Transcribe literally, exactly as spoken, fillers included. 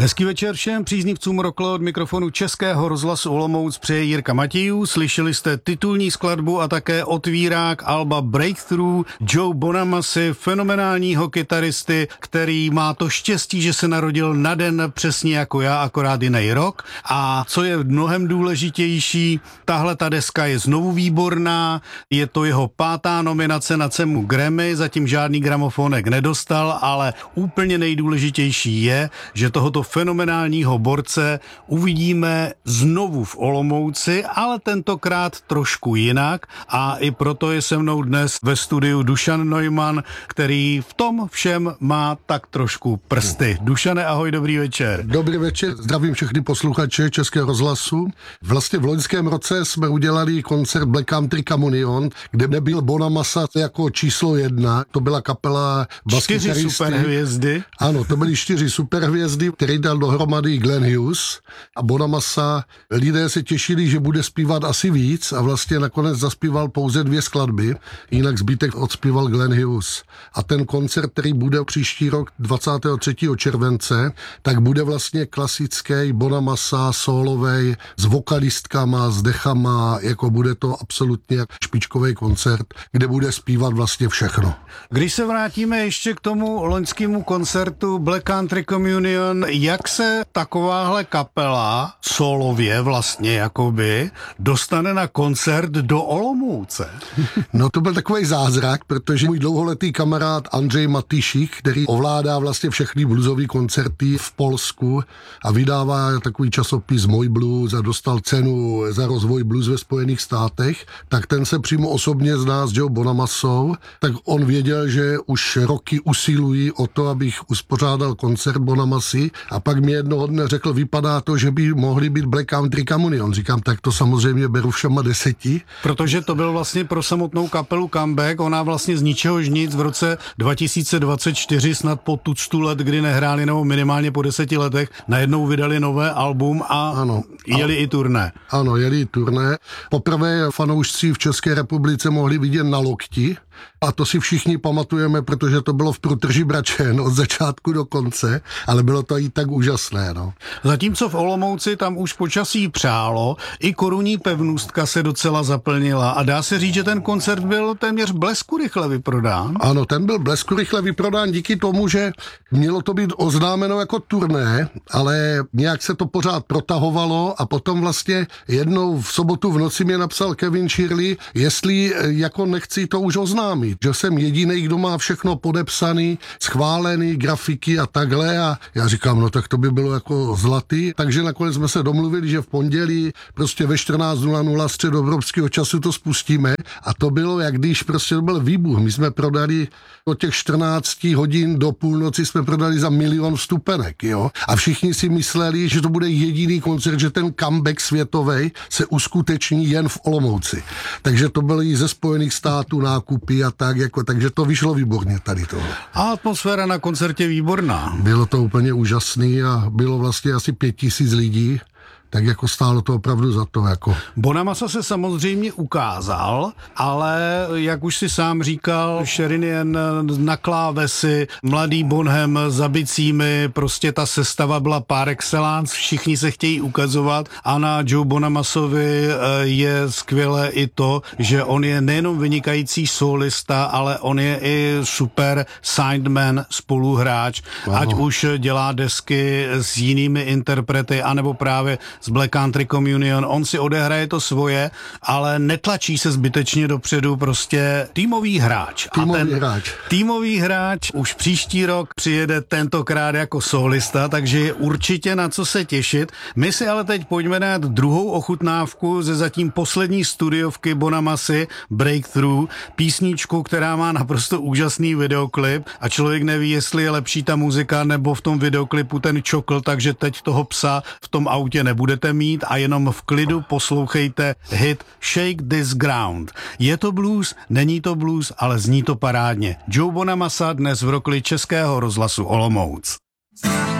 Hezký večer všem příznivcům Rocklo, od mikrofonu Českého rozhlasu Olomouc přeje Jirka Matějů. Slyšeli jste titulní skladbu a také otvírák alba Breakthrough Joe Bonamassy, fenomenálního kytaristy, který má to štěstí, že se narodil na den přesně jako já, akorát jiný rok. A co je mnohem důležitější, tahle ta deska je znovu výborná, je to jeho pátá nominace na cenu Grammy, zatím žádný gramofonek nedostal, ale úplně nejdůležitější je, že tohoto fenomenálního borce uvidíme znovu v Olomouci, ale tentokrát trošku jinak, a i proto je se mnou dnes ve studiu Dušan Neumann, který v tom všem má tak trošku prsty. Dušane, ahoj, dobrý večer. Dobrý večer, zdravím všechny posluchače Českého rozhlasu. Vlastně v loňském roce jsme udělali koncert Black Country Communion, kde nebyl Bonamassa jako číslo jedna, to byla kapela baskytaristy. Čtyři superhvězdy. Ano, to byly čtyři superhvězdy, který dal dohromady Glenn Hughes a Bonamassa. Lidé se těšili, že bude zpívat asi víc, a vlastně nakonec zaspíval pouze dvě skladby, jinak zbytek odspíval Glenn Hughes. A ten koncert, který bude příští rok dvacátého třetího července, tak bude vlastně klasický Bonamassa, solovej, s vokalistkama, s dechama, jako bude to absolutně špičkový koncert, kde bude zpívat vlastně všechno. Když se vrátíme ještě k tomu loňskému koncertu Black Country Communion, jak se takováhle kapela solově vlastně jakoby dostane na koncert do Olomouce? No to byl takový zázrak, protože můj dlouholetý kamarád Andřej Matyšík, který ovládá vlastně všechny bluesové koncerty v Polsku a vydává takový časopis Můj blues a dostal cenu za rozvoj blues ve Spojených státech, tak ten se přímo osobně zná s Joe Bonamassou, tak on věděl, že už roky usilují o to, abych uspořádal koncert Bonamassy, a pak mi jednoho dne řekl, vypadá to, že by mohli být Black Country Communion. Říkám, tak to samozřejmě beru všema deseti. Protože to byl vlastně pro samotnou kapelu comeback, ona vlastně z ničehož nic v roce dva tisíce dvacet čtyři, snad po tuctu let, kdy nehráli, nebo minimálně po deseti letech, najednou vydali nové album a ano, jeli a, i turné. Ano, jeli i turné. Poprvé fanoušci v České republice mohli vidět Na lokti, a to si všichni pamatujeme, protože to bylo v průtrži Bračen od začátku do konce, ale bylo to i tak úžasné. No. Zatímco v Olomouci tam už počasí přálo, i korunní pevnůstka se docela zaplnila a dá se říct, že ten koncert byl téměř blesku rychle vyprodán. Ano, ten byl blesku rychle vyprodán díky tomu, že mělo to být oznámeno jako turné, ale nějak se to pořád protahovalo, a potom vlastně jednou v sobotu v noci mě napsal Kevin Shirley, jestli jako nechci to už oznámit, že jsem jedinej, kdo má všechno podepsaný, schválený, grafiky a takhle, a já říkám, no tak to by bylo jako zlatý, takže nakonec jsme se domluvili, že v pondělí prostě ve čtrnáct nula nula středoevropského času to spustíme, a to bylo, jak když prostě to byl výbuch. My jsme prodali od těch čtrnácti hodin do půlnoci jsme prodali za milion vstupenek, jo, a všichni si mysleli, že to bude jediný koncert, že ten comeback světovej se uskuteční jen v Olomouci. Takže to byly ze Spojených států nákupy a tak, jako, takže to vyšlo výborně tady toho. A atmosféra na koncertě výborná. Bylo to úplně úžasný a bylo vlastně asi pět tisíc lidí, tak jako stálo to opravdu za to. Jako. Bonamassa se samozřejmě ukázal, ale jak už si sám říkal, Sherinian na klávesi, mladý Bonham za bicími, prostě ta sestava byla par excellence, všichni se chtějí ukazovat, a na Joe Bonamassovi je skvělé i to, že on je nejenom vynikající solista, ale on je i super signedman, spoluhráč, wow. Ať už dělá desky s jinými interprety, anebo právě z Black Country Communion, on si odehraje to svoje, ale netlačí se zbytečně dopředu, prostě týmový hráč. Týmový a ten hráč. Týmový hráč už příští rok přijede tentokrát jako solista, takže je určitě na co se těšit. My si ale teď pojďme dát druhou ochutnávku ze zatím poslední studiovky Bonamassy, Breakthrough, písničku, která má naprosto úžasný videoklip a člověk neví, jestli je lepší ta muzika nebo v tom videoklipu ten čokl, takže teď toho psa v tom autě nebude mít a jenom v klidu poslouchejte hit Shake This Ground. Je to blues, není to blues, ale zní to parádně. Joe Bonamassa dnes v rokli Českého rozhlasu Olomouc.